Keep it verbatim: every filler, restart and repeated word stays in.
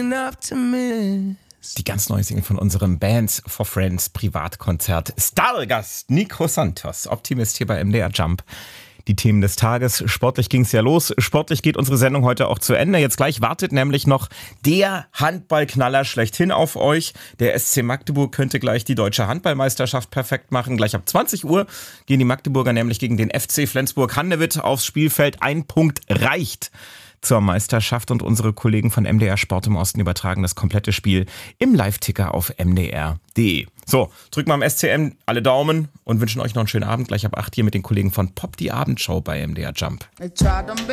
Die ganz neue Single von unserem Bands for Friends Privatkonzert. Stargast Nico Santos, Optimist hier bei M D R Jump. Die Themen des Tages. Sportlich ging es ja los. Sportlich geht unsere Sendung heute auch zu Ende. Jetzt gleich wartet nämlich noch der Handballknaller schlechthin auf euch. Der S C Magdeburg könnte gleich die deutsche Handballmeisterschaft perfekt machen. Gleich ab zwanzig Uhr gehen die Magdeburger nämlich gegen den F C Flensburg-Handewitt aufs Spielfeld. Ein Punkt reicht zur Meisterschaft und unsere Kollegen von M D R Sport im Osten übertragen das komplette Spiel im Live-Ticker auf m d r punkt d e. So, drücken wir am S C M alle Daumen und wünschen euch noch einen schönen Abend. Gleich ab acht hier mit den Kollegen von Pop die Abendshow bei M D R Jump.